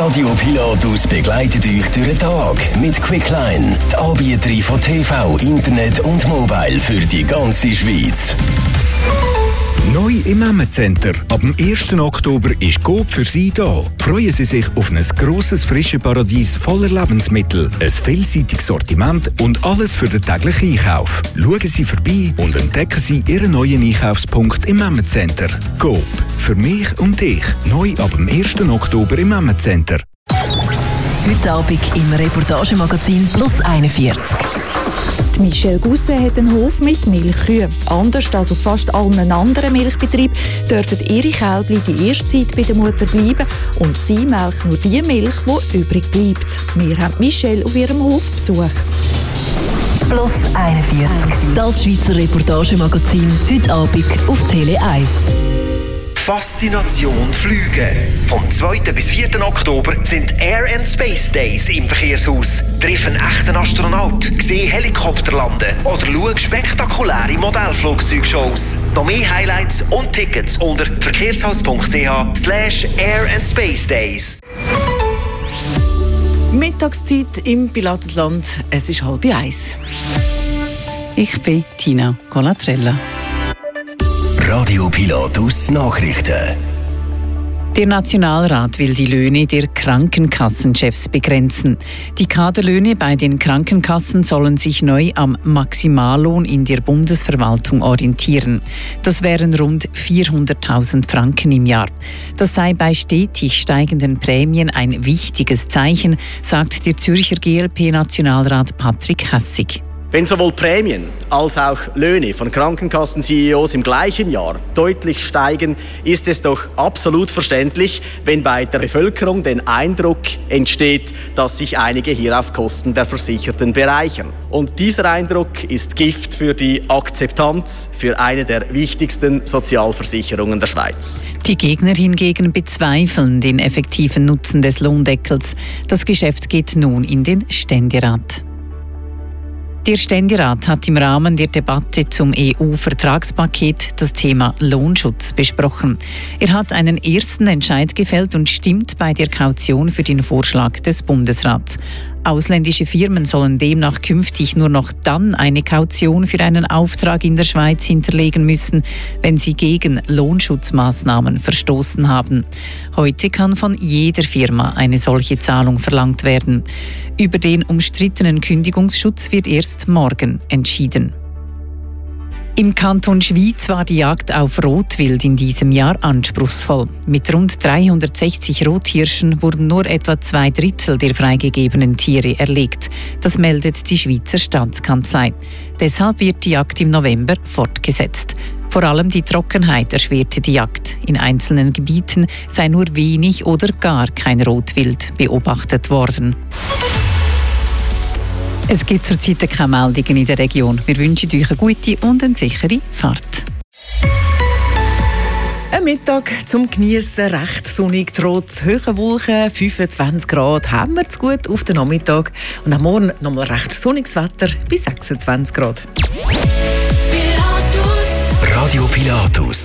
Radio Pilatus begleitet euch durch den Tag mit Quickline, die Anbieterin von TV, Internet und Mobile für die ganze Schweiz. Neu im Emmet-Center. Ab dem 1. Oktober ist Coop für Sie da. Freuen Sie sich auf ein grosses, frisches Paradies voller Lebensmittel, ein vielseitiges Sortiment und alles für den täglichen Einkauf. Schauen Sie vorbei und entdecken Sie Ihren neuen Einkaufspunkt im Emmet-Center. Coop. Für mich und dich. Neu ab dem 1. Oktober im Emmet-Center. Heute Abend im Reportagemagazin Plus 41. Die Michelle Gousset hat einen Hof mit Milchkühen. Anders als auf fast allen anderen Milchbetrieben dürfen ihre Kälbchen die erste Zeit bei der Mutter bleiben und sie melken nur die Milch, die übrig bleibt. Wir haben Michelle auf ihrem Hof besucht. Plus 41. Das Schweizer Reportagemagazin heute Abend auf Tele 1. Faszination Flüge. Vom 2. bis 4. Oktober sind Air and Space Days im Verkehrshaus. Triff einen echten Astronaut, seh Helikopter landen oder schau spektakuläre Modellflugzeugshows. Noch mehr Highlights und Tickets unter verkehrshaus.ch/Air&Space-Days. Mittagszeit im Pilatusland. Es ist 12:30. Ich bin Tina Colatrella. Radio Pilatus Nachrichten. Der Nationalrat will die Löhne der Krankenkassenchefs begrenzen. Die Kaderlöhne bei den Krankenkassen sollen sich neu am Maximallohn in der Bundesverwaltung orientieren. Das wären rund 400.000 Franken im Jahr. Das sei bei stetig steigenden Prämien ein wichtiges Zeichen, sagt der Zürcher GLP-Nationalrat Patrick Hässig. Wenn sowohl Prämien als auch Löhne von Krankenkassen-CEOs im gleichen Jahr deutlich steigen, ist es doch absolut verständlich, wenn bei der Bevölkerung der Eindruck entsteht, dass sich einige hier auf Kosten der Versicherten bereichern. Und dieser Eindruck ist Gift für die Akzeptanz für eine der wichtigsten Sozialversicherungen der Schweiz. Die Gegner hingegen bezweifeln den effektiven Nutzen des Lohndeckels. Das Geschäft geht nun in den Ständerat. Der Ständerat hat im Rahmen der Debatte zum EU-Vertragspaket das Thema Lohnschutz besprochen. Er hat einen ersten Entscheid gefällt und stimmt bei der Kaution für den Vorschlag des Bundesrats. Ausländische Firmen sollen demnach künftig nur noch dann eine Kaution für einen Auftrag in der Schweiz hinterlegen müssen, wenn sie gegen Lohnschutzmaßnahmen verstoßen haben. Heute kann von jeder Firma eine solche Zahlung verlangt werden. Über den umstrittenen Kündigungsschutz wird erst morgen entschieden. Im Kanton Schwyz war die Jagd auf Rotwild in diesem Jahr anspruchsvoll. Mit rund 360 Rothirschen wurden nur etwa 2/3 der freigegebenen Tiere erlegt. Das meldet die Schweizer Staatskanzlei. Deshalb wird die Jagd im November fortgesetzt. Vor allem die Trockenheit erschwerte die Jagd. In einzelnen Gebieten sei nur wenig oder gar kein Rotwild beobachtet worden. Es gibt zurzeit keine Meldungen in der Region. Wir wünschen euch eine gute und eine sichere Fahrt. Ein Mittag zum Geniessen, recht sonnig, trotz hohen Wolken, 25 Grad, haben wir es gut auf den Nachmittag. Und am Morgen nochmal recht sonniges Wetter bis 26 Grad. Radio Pilatus.